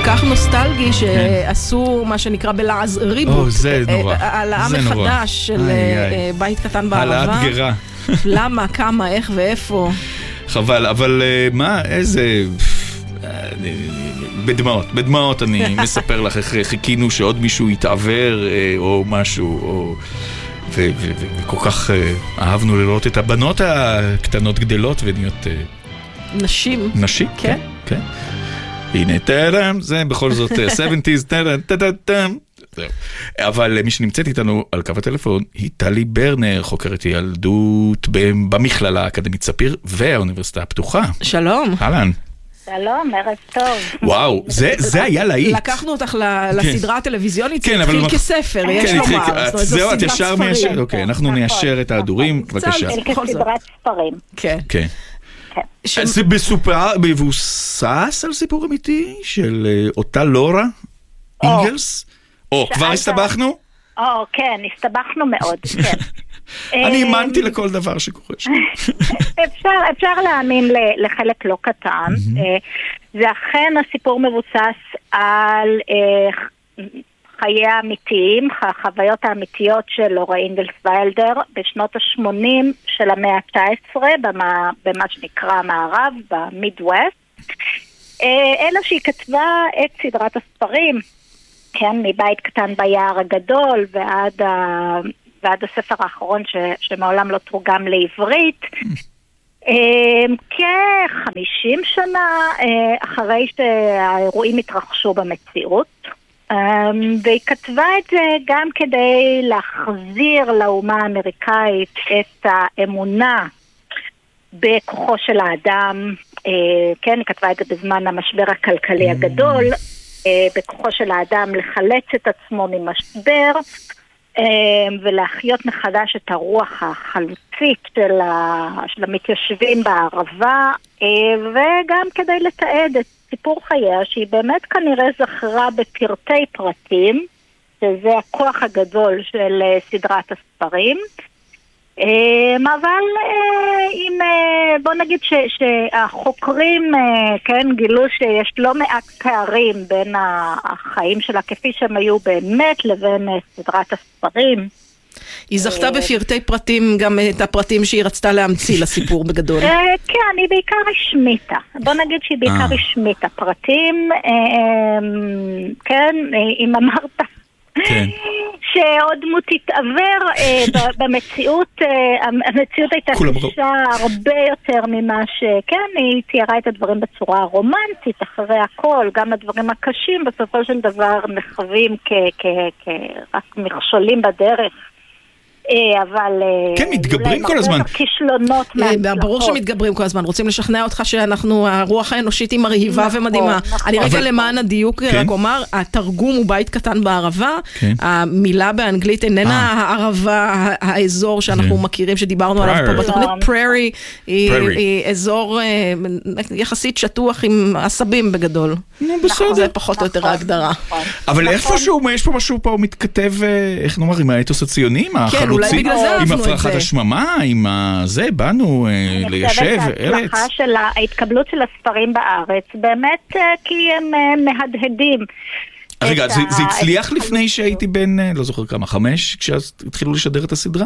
כך נוסטלגי שעשו מה שנקרא בלעז ריבוט. זה נורא. העלאה מחדש של בית קטן בערבה. העלאת גרה. למה, כמה, איך ואיפה. חבל, אבל מה, איזה... בדמעות אני מספר לך איך חיכינו שעוד מישהו יתעבר או משהו, וכל כך אהבנו לראות את הבנות הקטנות גדלות ונהיות נשים. נשים, כן, כן. הנה, טרם, זה בכל זאת 70s, טרם. אבל מי שנמצאת איתנו על קו הטלפון היא טלי ברנר, חוקרת ילדות במכללה האקדמית ספיר והאוניברסיטה הפתוחה. שלום. אהלן. שלום, ערב טוב. וואו, זה היה להיט. לקחנו אותך לסדרה הטלוויזיונית, זה התחיל כספר, יש לומר. זהו, את ישר מיישר, אוקיי, אנחנו ניישר את ההדורים, בבקשה. כסדרת ספרים. כן. כן. זה מבוסס על סיפור אמיתי של אותה לורה אינגלס? כבר הסתבכנו? כן, הסתבכנו מאוד, כן. אני האמנתי לכל דבר שקורה שם. אפשר להאמין לחלק לא קטן. זה אכן הסיפור מבוסס על חיי האמיתיים, החוויות האמיתיות של לורה אינגלס ויילדר בשנות ה-80 של המאה ה-19 במה שנקרא מערב, במידווסט. אלא שהיא כתבה את סדרת הספרים, כן, מבית קטן ביער הגדול ועד הספר האחרון שמעולם לא תורגם לעברית, כ-50 שנה אחרי שהאירועים התרחשו במציאות, והיא כתבה את זה גם כדי להחזיר לאומה האמריקאית את האמונה בכוחו של האדם. כן, היא כתבה את זה בזמן המשבר הכלכלי הגדול, בכוחו של האדם לחלץ את עצמו ממשבר ולהחיות מחדש את הרוח החלוצית של המתיישבים בערבה, וגם כדי לתעד את סיפור חייה שהיא באמת כנראה זכרה בפרטי פרטים, שזה הכוח הגדול של סדרת הספרים. אבל אם בוא נגיד שהחוקרים כן גילו שיש לא מעט פערים בין החיים שלה כפי שהם היו באמת לבין סדרת הספרים. היא זכתה בפרטי פרטים גם את הפרטים שהיא רצתה להמציא לסיפור בגדול. כן, היא בעיקר השמיטה. בוא נגיד שהיא בעיקר השמיטה פרטים. כן, אם אמרת שעוד דמות תתעבר במציאות, המציאות הייתה קשה הרבה יותר ממה שכן, היא תיארה את הדברים בצורה רומנטית, אחרי הכל, גם הדברים הקשים בסופו של דבר נחווים כרק מכשולים בדרך. אבל כן, מתגברים כל הזמן. ברור שמתגברים כל הזמן. רוצים לשכנע אותך שאנחנו, הרוח האנושית היא מרהיבה ומדהימה. אני רגע למען הדיוק רק אומר, התרגום הוא בית קטן בערבה, המילה באנגלית איננה הערבה, האזור שאנחנו מכירים, שדיברנו עליו פה בתוכנית. פררי היא אזור יחסית שטוח עם עשבים בגדול. זה פחות או יותר ההגדרה. אבל איפשהו, יש פה משהו פה מתכתב, איך נאמר, עם האתוס הציוני, החלוצי, עם הפרחת השממה, עם זה, באנו ליישב ארץ. ההצלחה של ההתקבלות של הספרים בארץ, באמת כי הם מהדהדים. רגע, זה הצליח לפני שהייתי בן, לא זוכר כמה, 5, כשהתחילו לשדר את הסדרה?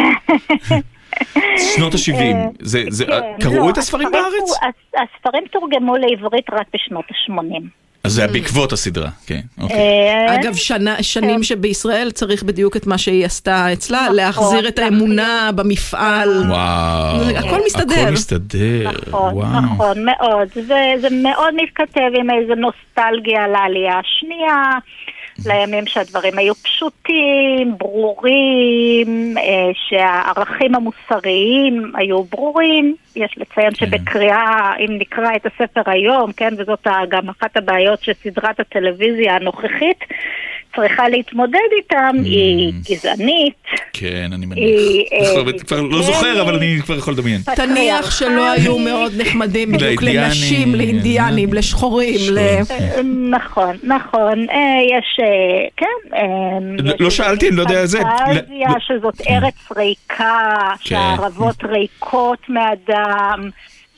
שנות ה-70. קראו את הספרים בארץ? הספרים תורגמו לעברית רק בשנות ה-80. אז זה היה בעקבות הסדרה, כן. אגב, שנים שבישראל צריך בדיוק את מה שהיא עשתה אצלה, להחזיר את האמונה במפעל. וואו. הכל מסתדר. הכל מסתדר. נכון, מאוד. זה מאוד מתכתב עם איזו נוסטלגיה לעלייה השנייה, לימים שהדברים היו פשוטים, ברורים, שהערכים המוסריים היו ברורים. יש לציין שבקריאה, אם נקרא את הספר היום, כן, וזאת גם אחת הבעיות שסדרת הטלוויזיה הנוכחית צריכה להתמודד איתם, היא גזענית. כן, אני מניח. כבר לא זוכר, אבל אני כבר יכול לדמיין. תניח שלא היו מאוד נחמדים בדיוק לנשים, לאינדיאנים, לשחורים. נכון, נכון. יש, כן. לא שאלתי, אני לא יודע זה. שזאת ארץ ריקה, שהערבות ריקות מאדם,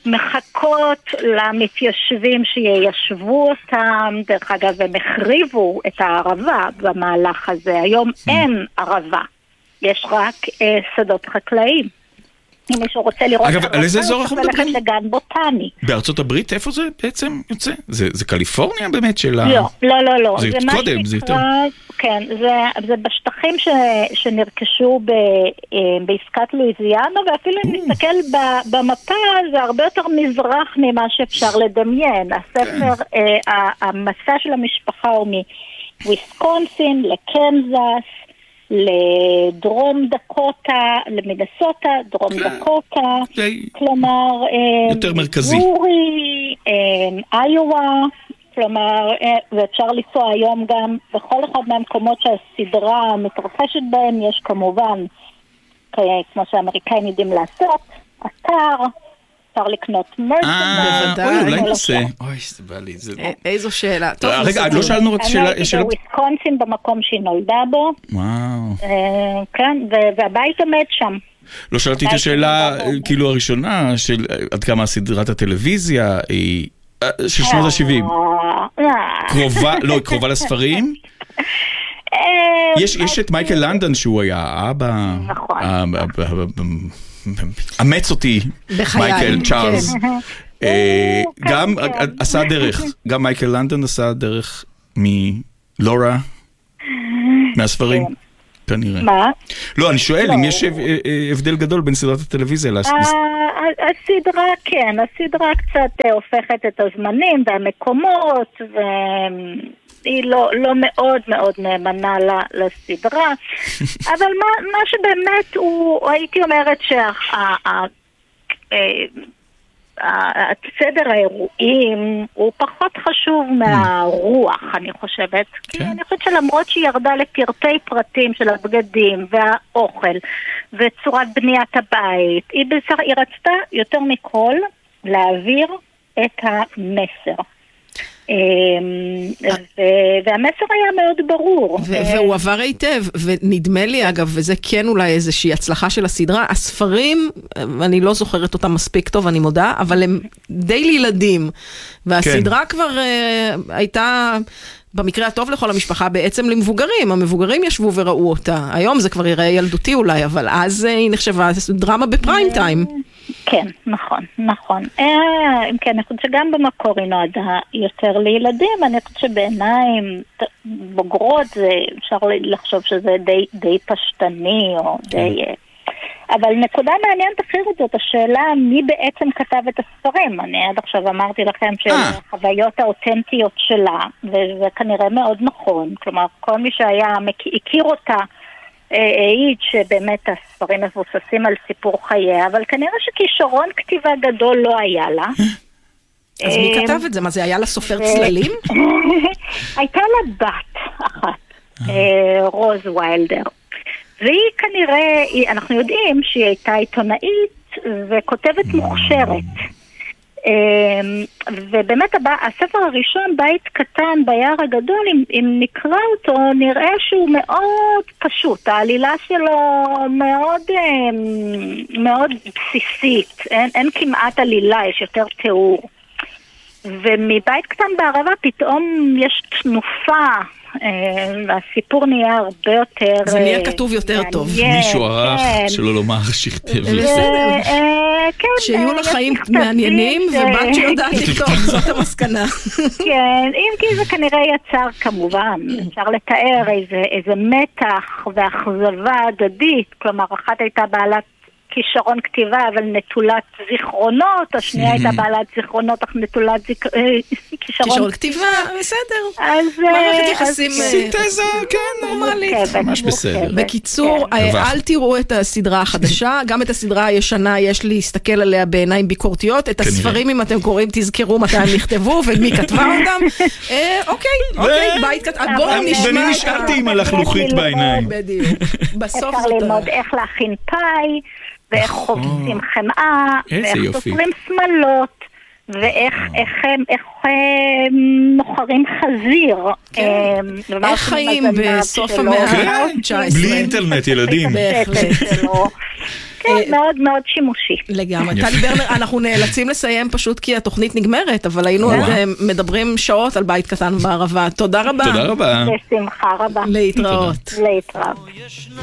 מחכות למתיישבים שיישבו אותם, דרך אגב, הם החריבו את הערבה במהלך הזה. היום אין ערבה, יש רק שדות חקלאיים. אם מישהו רוצה לראות... אגב, על איזה אזור אנחנו מדברים? לגן בוטני. בארצות הברית, איפה זה בעצם יוצא? זה קליפורניה באמת של ה... לא. זה קודם, זה יותר... כן, זה בשטחים שנרכשו בעסקת לואיזיאנה, ואפילו אם נסתכל במפה, זה הרבה יותר מזרח ממה שאפשר לדמיין. הספר, המסע של המשפחה הוא מוויסקונסין לקנזס, לדרום דקוטה, למינסוטה, דרום דקוטה, כלומר, יותר מרכזי. זורי, איואה, כלומר, ואפשר לנסוע היום גם בכל אחד מהמקומות שהסדרה מתרחשת בהם, יש כמובן, כמו שהאמריקאים יודעים לעשות, אתר, אפשר לקנות בוודאי. אולי נעשה. אוי, זה בא לי. איזו שאלה. רגע, לא שאלנו רק שאלה. אני הייתי בוויסקונסין במקום שהיא נולדה בו. וואו. כן, והבית עומד שם. לא שאלתי את השאלה, כאילו הראשונה, של עד כמה סדרת הטלוויזיה היא... של שנות ה-70. קרובה לספרים? יש את מייקל לנדון שהוא היה האבא. נכון. אמץ אותי, מייקל צ'ארלס. גם עשה דרך, גם מייקל לנדון עשה דרך מלורה, מהספרים. כנראה. מה? לא, אני שואל אם יש הבדל גדול בין סדרת הטלוויזיה הסדרה, כן, הסדרה קצת הופכת את הזמנים והמקומות, והיא לא מאוד מאוד נאמנה לסדרה, אבל מה שבאמת הייתי אומרת סדר האירועים הוא פחות חשוב מהרוח, אני חושבת. כי אני חושבת שלמרות שהיא ירדה לפרטי פרטים של הבגדים והאוכל וצורת בניית הבית, היא רצתה יותר מכל להעביר את המסר. והמסר היה מאוד ברור. והוא עבר היטב, ונדמה לי אגב, וזה כן אולי איזושהי הצלחה של הסדרה, הספרים, אני לא זוכרת אותם מספיק טוב, אני מודה, אבל הם די לילדים, והסדרה כבר הייתה... במקרה הטוב לכל המשפחה, בעצם למבוגרים. המבוגרים ישבו וראו אותה. היום זה כבר יראה ילדותי אולי, אבל אז היא נחשבה דרמה בפריים טיים. כן, נכון. אם כן, אני חושבת שגם במקור היא נועדה יותר לילדים. אני חושבת שבעיניים בוגרות, אפשר לחשוב שזה די פשטני, או די... אבל נקודה מעניינת אחרת זאת השאלה מי בעצם כתב את הספרים. אני עד עכשיו אמרתי לכם שהחוויות האותנטיות שלה, וזה כנראה מאוד נכון. כלומר, כל מי הכיר אותה, העיד שבאמת הספרים מבוססים על סיפור חייה, אבל כנראה שכישרון כתיבה גדול לא היה לה. אז מי כתב את זה? מה זה היה לה סופר צללים? הייתה לה בת אחת, רוז ויילדר. והיא כנראה, אנחנו יודעים שהיא הייתה עיתונאית וכותבת מוכשרת. ובאמת הספר הראשון, בית קטן ביער הגדול, אם נקרא אותו, נראה שהוא מאוד פשוט. העלילה שלו מאוד בסיסית. אין כמעט עלילה, יש יותר תיאור. ומבית קטן בערבה פתאום יש תנופה. הסיפור נהיה הרבה יותר... זה נהיה כתוב יותר טוב. מישהו ערך שלא לומר שכתב. שיהיו לה חיים מעניינים ובת שיודעת לכתוב, זאת המסקנה. כן, אם כי זה כנראה יצר כמובן. אפשר לתאר איזה מתח ואכזבה הדדית. כלומר, אחת הייתה בעלת כישרון כתיבה, אבל נטולת זיכרונות, השנייה הייתה בעלת זיכרונות, אך נטולת כישרון כתיבה, בסדר. מערכת יחסים... סינתזה, כן, נורמלית. ממש בסדר. בקיצור, אל תראו את הסדרה החדשה, גם את הסדרה הישנה יש להסתכל עליה בעיניים ביקורתיות, את הספרים, אם אתם קוראים, תזכרו מתי הם נכתבו, ומי כתבה אותם. אוקיי, בית קטן. בואו נשמע... ואני נשארתי עם הלחלוכית בעיניים. בדיוק. בסוף אפשר ללמוד איך להכין פאי, ואיך חופשים חמאה, ואיך תופרים שמלות, ואיך מוכרים חזיר. איך חיים בסוף המאה ה-19. בלי אינטרנט, ילדים. כן, מאוד מאוד שימושי. לגמרי. טלי ברנר, אנחנו נאלצים לסיים פשוט כי התוכנית נגמרת, אבל היינו מדברים שעות על בית קטן בערבה. תודה רבה. תודה רבה. בשמחה רבה. להתראות. להתראות.